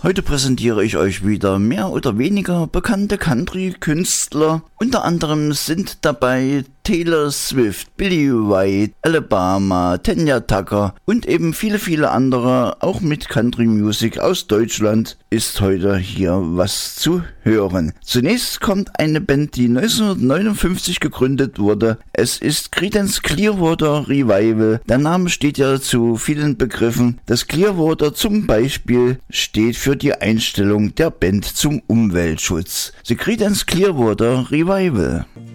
Heute präsentiere ich euch wieder mehr oder weniger bekannte Country-Künstler. Unter anderem sind dabei Taylor Swift, Billy White, Alabama, Tanya Tucker und eben viele andere, auch mit Country Music aus Deutschland, ist heute hier was zu hören. Zunächst kommt eine Band, die 1959 gegründet wurde. Es ist Creedence Clearwater Revival. Der Name steht ja zu vielen Begriffen. Das Clearwater zum Beispiel steht für die Einstellung der Band zum Umweltschutz. The Creedence Clearwater Revival.